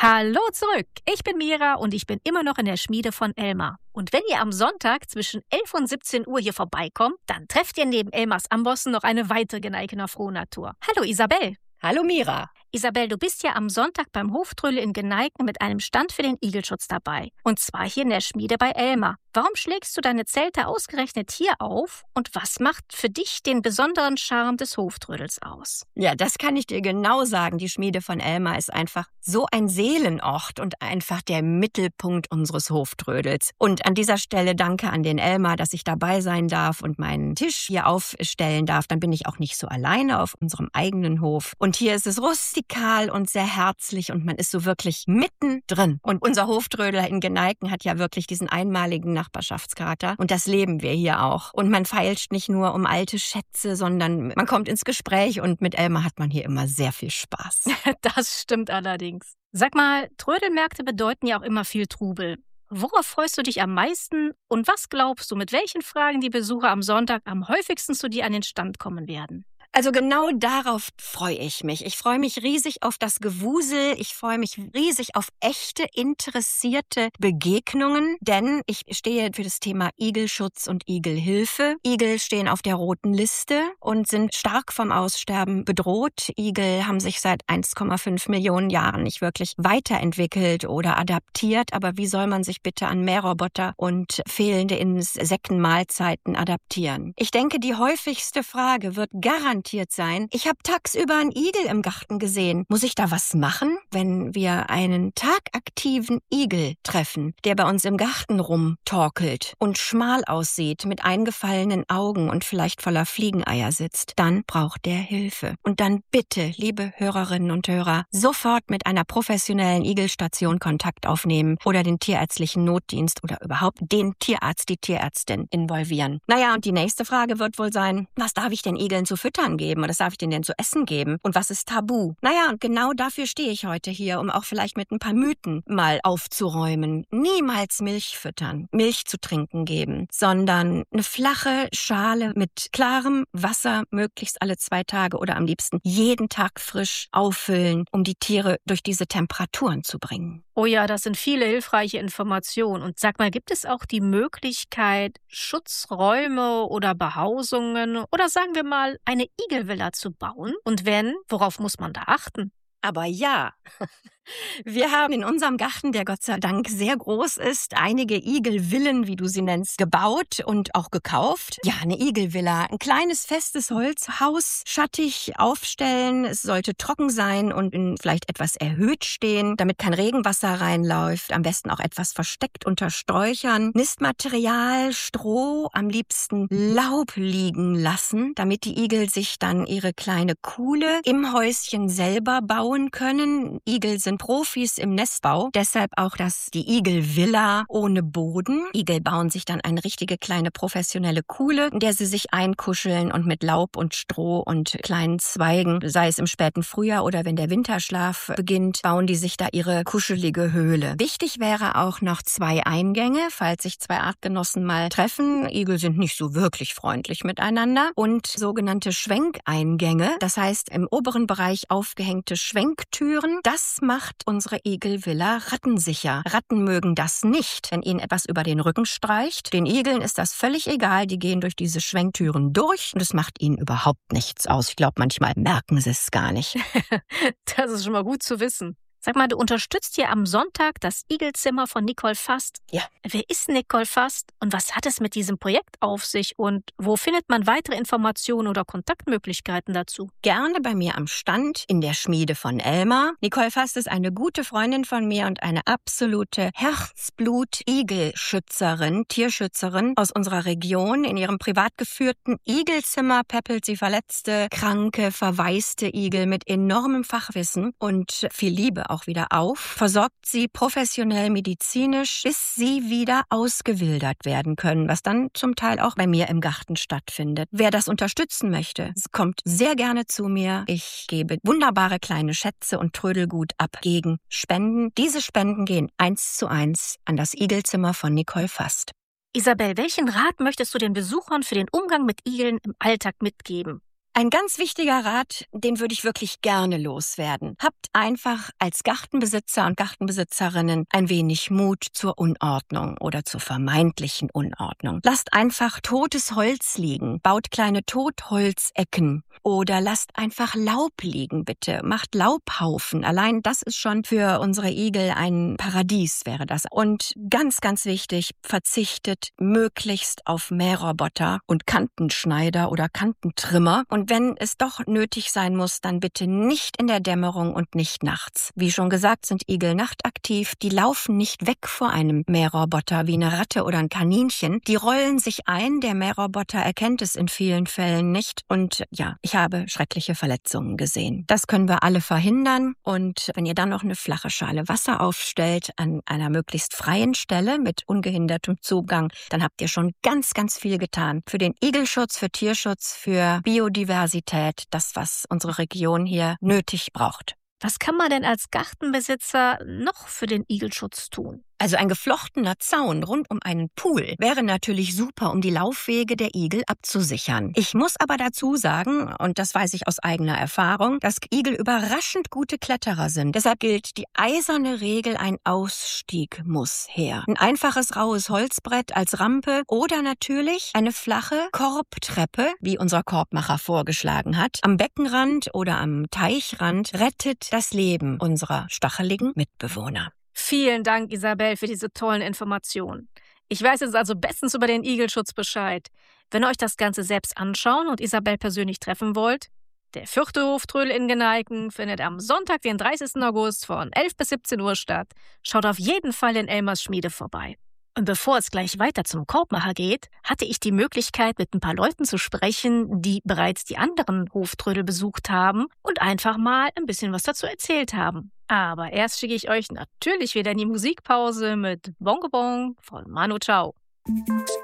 Hallo zurück, ich bin Mira und ich bin immer noch in der Schmiede von Elmar. Und wenn ihr am Sonntag zwischen 11 und 17 Uhr hier vorbeikommt, dann trefft ihr neben Elmars Ambossen noch eine weitere Geneikener Frohnatur. Hallo Isabel. Hallo Mira. Isabel, du bist ja am Sonntag beim Hoftrödel in Geneiken mit einem Stand für den Igelschutz dabei. Und zwar hier in der Schmiede bei Elmar. Warum schlägst du deine Zelte ausgerechnet hier auf? Und was macht für dich den besonderen Charme des Hoftrödels aus? Ja, das kann ich dir genau sagen. Die Schmiede von Elmar ist einfach so ein Seelenort und einfach der Mittelpunkt unseres Hoftrödels. Und an dieser Stelle danke an den Elmar, dass ich dabei sein darf und meinen Tisch hier aufstellen darf. Dann bin ich auch nicht so alleine auf unserem eigenen Hof. Und hier ist es rustikal und sehr herzlich und man ist so wirklich mittendrin. Und unser Hoftrödel in Geneiken hat ja wirklich diesen einmaligen Nachbarschaftscharakter. Und das leben wir hier auch. Und man feilscht nicht nur um alte Schätze, sondern man kommt ins Gespräch und mit Elmar hat man hier immer sehr viel Spaß. Das stimmt allerdings. Sag mal, Trödelmärkte bedeuten ja auch immer viel Trubel. Worauf freust du dich am meisten und was glaubst du, mit welchen Fragen die Besucher am Sonntag am häufigsten zu dir an den Stand kommen werden? Also genau darauf freue ich mich. Ich freue mich riesig auf das Gewusel. Ich freue mich riesig auf echte, interessierte Begegnungen, denn ich stehe für das Thema Igelschutz und Igelhilfe. Igel stehen auf der roten Liste und sind stark vom Aussterben bedroht. Igel haben sich seit 1,5 Millionen Jahren nicht wirklich weiterentwickelt oder adaptiert. Aber wie soll man sich bitte an Mähroboter und fehlende Insektenmahlzeiten adaptieren? Ich denke, die häufigste Frage wird garantiert sein. Ich habe tagsüber einen Igel im Garten gesehen. Muss ich da was machen, wenn wir einen tagaktiven Igel treffen, der bei uns im Garten rumtorkelt und schmal aussieht, mit eingefallenen Augen und vielleicht voller Fliegeneier sitzt? Dann braucht der Hilfe. Und dann bitte, liebe Hörerinnen und Hörer, sofort mit einer professionellen Igelstation Kontakt aufnehmen oder den tierärztlichen Notdienst oder überhaupt den Tierarzt, die Tierärztin involvieren. Naja, und die nächste Frage wird wohl sein, was darf ich den Igeln zu füttern geben oder was darf ich denen denn zu essen geben und was ist tabu? Naja, und genau dafür stehe ich heute hier, um auch vielleicht mit ein paar Mythen mal aufzuräumen. Niemals Milch füttern, Milch zu trinken geben, sondern eine flache Schale mit klarem Wasser, möglichst alle 2 Tage oder am liebsten jeden Tag frisch auffüllen, um die Tiere durch diese Temperaturen zu bringen. Oh ja, das sind viele hilfreiche Informationen. Und sag mal, gibt es auch die Möglichkeit, Schutzräume oder Behausungen oder sagen wir mal eine Igelvilla zu bauen? Und wenn, worauf muss man da achten? Aber ja, wir haben in unserem Garten, der Gott sei Dank sehr groß ist, einige Igelvillen, wie du sie nennst, gebaut und auch gekauft. Ja, eine Igelvilla, ein kleines festes Holzhaus, schattig aufstellen. Es sollte trocken sein und vielleicht etwas erhöht stehen, damit kein Regenwasser reinläuft. Am besten auch etwas versteckt unter Sträuchern. Nistmaterial, Stroh, am liebsten Laub liegen lassen, damit die Igel sich dann ihre kleine Kuhle im Häuschen selber bauen können. Igel sind Profis im Nestbau, deshalb auch die Igelvilla ohne Boden. Igel bauen sich dann eine richtige kleine professionelle Kuhle, in der sie sich einkuscheln und mit Laub und Stroh und kleinen Zweigen, sei es im späten Frühjahr oder wenn der Winterschlaf beginnt, bauen die sich da ihre kuschelige Höhle. Wichtig wäre auch noch 2 Eingänge, falls sich 2 Artgenossen mal treffen. Igel sind nicht so wirklich freundlich miteinander. Und sogenannte Schwenkeingänge, das heißt im oberen Bereich aufgehängte Schwenktüren. Das macht unsere Igelvilla rattensicher. Ratten mögen das nicht, wenn ihnen etwas über den Rücken streicht. Den Igeln ist das völlig egal, die gehen durch diese Schwenktüren durch und es macht ihnen überhaupt nichts aus. Ich glaube, manchmal merken sie es gar nicht. Das ist schon mal gut zu wissen. Sag mal, du unterstützt hier am Sonntag das Igelzimmer von Nicole Fast. Ja. Wer ist Nicole Fast und was hat es mit diesem Projekt auf sich und wo findet man weitere Informationen oder Kontaktmöglichkeiten dazu? Gerne bei mir am Stand in der Schmiede von Elmar. Nicole Fast ist eine gute Freundin von mir und eine absolute Herzblut-Igelschützerin, Tierschützerin aus unserer Region. In ihrem privat geführten Igelzimmer päppelt sie verletzte, kranke, verwaiste Igel mit enormem Fachwissen und viel Liebe auch wieder auf, versorgt sie professionell medizinisch, bis sie wieder ausgewildert werden können, was dann zum Teil auch bei mir im Garten stattfindet. Wer das unterstützen möchte, kommt sehr gerne zu mir. Ich gebe wunderbare kleine Schätze und Trödelgut ab gegen Spenden. Diese Spenden gehen 1:1 an das Igelzimmer von Nicole Fast. Isabel, welchen Rat möchtest du den Besuchern für den Umgang mit Igeln im Alltag mitgeben? Ein ganz wichtiger Rat, den würde ich wirklich gerne loswerden. Habt einfach als Gartenbesitzer und Gartenbesitzerinnen ein wenig Mut zur Unordnung oder zur vermeintlichen Unordnung. Lasst einfach totes Holz liegen, baut kleine Totholzecken oder lasst einfach Laub liegen, bitte. Macht Laubhaufen. Allein das ist schon für unsere Igel ein Paradies, wäre das. Und ganz, ganz wichtig, verzichtet möglichst auf Mähroboter und Kantenschneider oder Kantentrimmer. Und wenn es doch nötig sein muss, dann bitte nicht in der Dämmerung und nicht nachts. Wie schon gesagt, sind Igel nachtaktiv. Die laufen nicht weg vor einem Mähroboter wie eine Ratte oder ein Kaninchen. Die rollen sich ein. Der Mähroboter erkennt es in vielen Fällen nicht. Und ja, ich habe schreckliche Verletzungen gesehen. Das können wir alle verhindern. Und wenn ihr dann noch eine flache Schale Wasser aufstellt an einer möglichst freien Stelle mit ungehindertem Zugang, dann habt ihr schon ganz, ganz viel getan. Für den Igelschutz, für Tierschutz, für Biodiversität, das, was unsere Region hier nötig braucht. Was kann man denn als Gartenbesitzer noch für den Igelschutz tun? Also ein geflochtener Zaun rund um einen Pool wäre natürlich super, um die Laufwege der Igel abzusichern. Ich muss aber dazu sagen, und das weiß ich aus eigener Erfahrung, dass Igel überraschend gute Kletterer sind. Deshalb gilt die eiserne Regel, ein Ausstieg muss her. Ein einfaches raues Holzbrett als Rampe oder natürlich eine flache Korbtreppe, wie unser Korbmacher vorgeschlagen hat, am Beckenrand oder am Teichrand rettet das Leben unserer stacheligen Mitbewohner. Vielen Dank, Isabel, für diese tollen Informationen. Ich weiß jetzt also bestens über den Igelschutz Bescheid. Wenn ihr euch das Ganze selbst anschauen und Isabel persönlich treffen wollt, der 4. Hoftrödel in Geneiken findet am Sonntag, den 30. August von 11 bis 17 Uhr statt. Schaut auf jeden Fall in Elmers Schmiede vorbei. Und bevor es gleich weiter zum Korbmacher geht, hatte ich die Möglichkeit, mit ein paar Leuten zu sprechen, die bereits die anderen Hoftrödel besucht haben und einfach mal ein bisschen was dazu erzählt haben. Aber erst schicke ich euch natürlich wieder in die Musikpause mit Bongo Bong von Manu Chao.